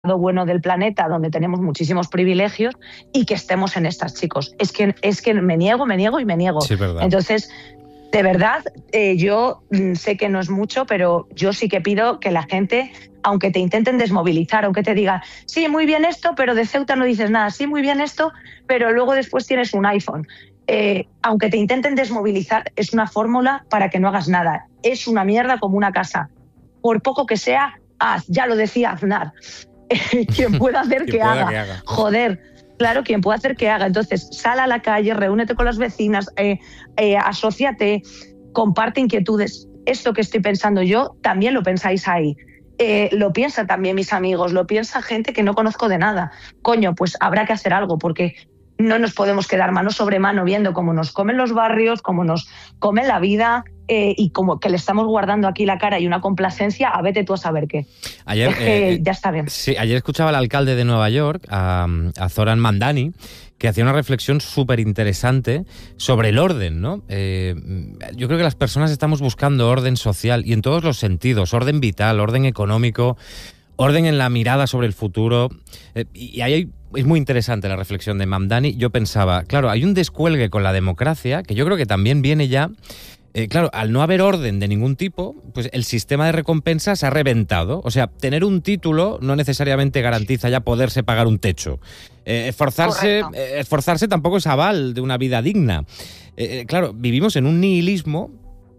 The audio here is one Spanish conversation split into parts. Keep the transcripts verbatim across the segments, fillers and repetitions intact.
bueno del planeta, donde tenemos muchísimos privilegios, y que estemos en estas, chicos. Es que, es que me niego, me niego y me niego. Sí, verdad. Entonces, de verdad, eh, yo sé que no es mucho, pero yo sí que pido que la gente, aunque te intenten desmovilizar, aunque te digan, sí, muy bien esto, pero de Ceuta no dices nada, sí, muy bien esto, pero luego después tienes un iPhone. Eh, aunque te intenten desmovilizar, es una fórmula para que no hagas nada. Es una mierda como una casa. Por poco que sea, haz. Ya lo decía Aznar. Quien pueda hacer que, haga. que haga. Joder, claro, quien pueda hacer que haga. Entonces, sal a la calle, reúnete con las vecinas, eh, eh, asóciate, comparte inquietudes. Esto que estoy pensando yo, también lo pensáis ahí. Eh, lo piensan también mis amigos, lo piensa gente que no conozco de nada. Coño, pues habrá que hacer algo, porque no nos podemos quedar mano sobre mano viendo cómo nos comen los barrios, cómo nos comen la vida, eh, y como que le estamos guardando aquí la cara y una complacencia a vete tú a saber qué. Ayer, es que eh, ya está bien. Sí, ayer escuchaba al alcalde de Nueva York, a, a Zoran Mandani, que hacía una reflexión súper interesante sobre el orden, ¿no? Eh, yo creo que las personas estamos buscando orden social y en todos los sentidos, orden vital, orden económico, orden en la mirada sobre el futuro. Eh, y ahí hay, es muy interesante la reflexión de Mamdani. Yo pensaba, claro, hay un descuelgue con la democracia que yo creo que también viene ya. Eh, claro, al no haber orden de ningún tipo, pues el sistema de recompensas ha reventado. O sea, tener un título no necesariamente garantiza ya poderse pagar un techo. Eh, esforzarse, eh, esforzarse tampoco es aval de una vida digna. Eh, claro, vivimos en un nihilismo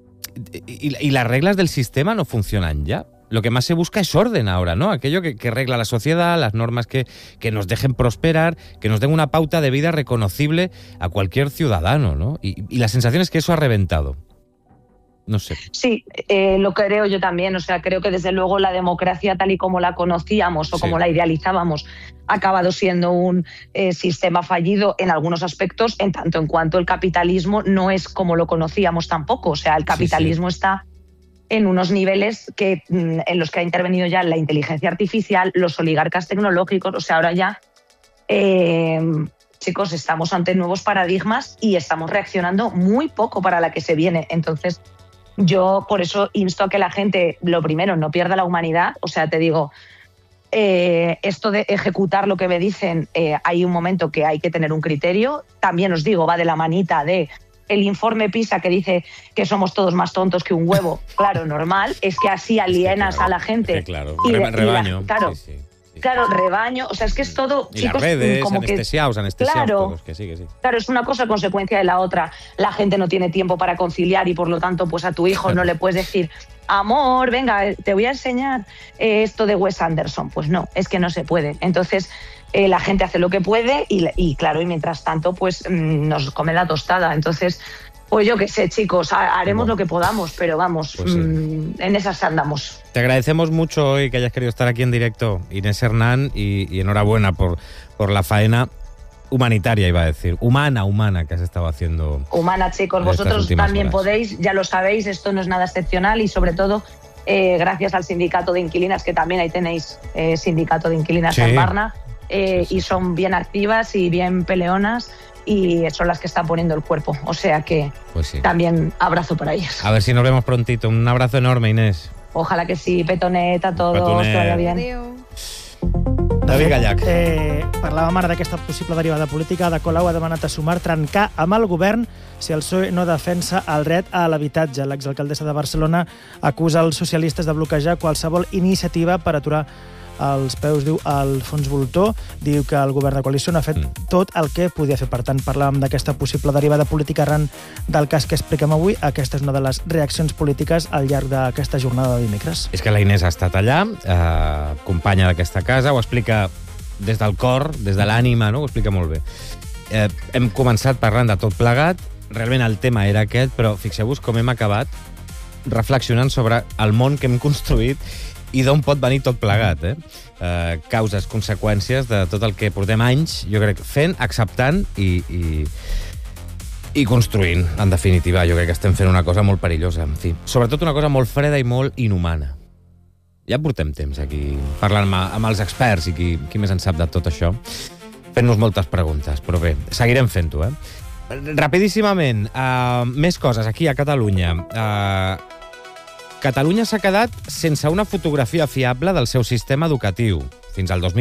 y, y las reglas del sistema no funcionan ya. Lo que más se busca es orden ahora, ¿no? Aquello que, que regla la sociedad, las normas que, que nos dejen prosperar, que nos den una pauta de vida reconocible a cualquier ciudadano, ¿no? Y, y la sensación es que eso ha reventado. No sé. Sí, eh, lo creo yo también. O sea, creo que desde luego la democracia tal y como la conocíamos o Sí. como la idealizábamos ha acabado siendo un eh, sistema fallido en algunos aspectos, en tanto en cuanto el capitalismo no es como lo conocíamos tampoco. O sea, el capitalismo sí, sí. está en unos niveles que, en los que ha intervenido ya la inteligencia artificial, los oligarcas tecnológicos. O sea, ahora ya, eh, chicos, estamos ante nuevos paradigmas y estamos reaccionando muy poco para la que se viene. Entonces, yo por eso insto a que la gente, lo primero, no pierda la humanidad. O sea, te digo, eh, esto de ejecutar lo que me dicen, eh, hay un momento que hay que tener un criterio. También os digo, va de la manita de el informe PISA que dice que somos todos más tontos que un huevo. Claro, normal, es que así alienas es que claro, a la gente. Es que claro, y, rebaño. Y la, claro, sí, sí. Claro, rebaño, o sea, es que es todo, y chicos, las redes, como anestesiados, que, anestesiados claro, todos, que sí, que sí. Claro, es una cosa consecuencia de la otra. La gente no tiene tiempo para conciliar y por lo tanto, pues a tu hijo no le puedes decir, amor, venga, te voy a enseñar eh, esto de Wes Anderson. Pues no, es que no se puede. Entonces, eh, la gente hace lo que puede y, y claro, y mientras tanto, pues mmm, nos come la tostada. Entonces, pues yo qué sé, chicos, haremos bueno. lo que podamos, pero vamos, pues sí. mmm, en esas andamos. Te agradecemos mucho hoy que hayas querido estar aquí en directo, Inés Hernán, y, y enhorabuena por, por la faena humanitaria, iba a decir, humana, humana que has estado haciendo. Humana, chicos, vosotros también horas. podéis, ya lo sabéis, esto no es nada excepcional y sobre todo eh, gracias al sindicato de inquilinas, que también ahí tenéis eh, sindicato de inquilinas sí. en Barna, eh, sí, sí, y son bien activas y bien peleonas. Y son las que están poniendo el cuerpo. O sea que pues sí. también abrazo para ellas. A ver si nos vemos prontito. Un abrazo enorme, Inés. Ojalá que sí. Petonet a todos. Petonet. Que vaya bien. Adéu. David Gallac. Eh, parlàvem ara d'aquesta possible derivada política. Ada Colau ha demanat a Sumar trencar amb el govern si el P S O E no defensa el dret a l'habitatge. L'exalcaldessa de Barcelona acusa els socialistes de bloquejar qualsevol iniciativa per aturar els peus, diu, al fons voltor. Diu que el govern de coalició no ha fet mm. tot el que podia fer. Per tant, parlàvem d'aquesta possible derivada política arran del cas que expliquem avui. Aquesta és una de les reaccions polítiques al llarg d'aquesta jornada de dimecres. És que la Inés ha estat allà, eh, companya d'aquesta casa, ho explica des del cor, des de l'ànima, no? Ho explica molt bé. Eh, hem començat parlant de tot plegat, realment el tema era aquest, però fixeu-vos com hem acabat reflexionant sobre el món que hem construït i d'on pot venir tot plegat, eh? eh? Causes, conseqüències de tot el que portem anys, jo crec, fent, acceptant i, i, i construint, en definitiva. Jo crec que estem fent una cosa molt perillosa, en fi. Sobretot una cosa molt freda i molt inhumana. Ja portem temps aquí parlant amb, amb els experts i qui, qui més en sap de tot això, fent-nos moltes preguntes, però bé, seguirem fent-ho, eh? Rapidíssimament, uh, més coses aquí a Catalunya. Uh, Catalunya s'ha quedat sense una fotografia fiable del seu sistema educatiu. fins al dos mil